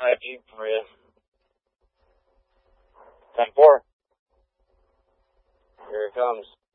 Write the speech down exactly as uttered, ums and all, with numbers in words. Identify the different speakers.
Speaker 1: I P for you. ten four. Here it comes.